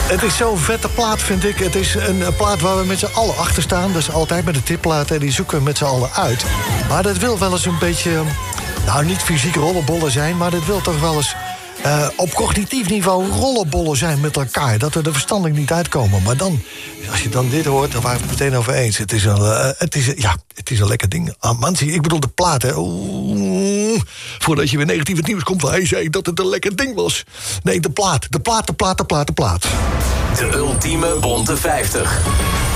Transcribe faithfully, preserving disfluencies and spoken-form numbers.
Het is zo'n vette plaat, vind ik. Het is een, een plaat waar we met z'n allen achter staan. Dat is altijd met de tipplaten, die zoeken we met z'n allen uit. Maar dat wil wel eens een beetje... Nou, niet fysiek rollenbollen zijn, maar dat wil toch wel eens... Uh, op cognitief niveau rollenbollen zijn met elkaar. Dat we er verstandelijk niet uitkomen. Maar dan, als je dan dit hoort, dan waren we het meteen over eens. Het is een, uh, het is, ja, het is een lekker ding. Ah, man, zie, ik bedoel de plaat, hè. Oeh, voordat je weer negatief het nieuws komt... hij zei dat het een lekker ding was. Nee, de plaat, de plaat, de plaat, de plaat, de plaat. De ultieme bonte vijftig.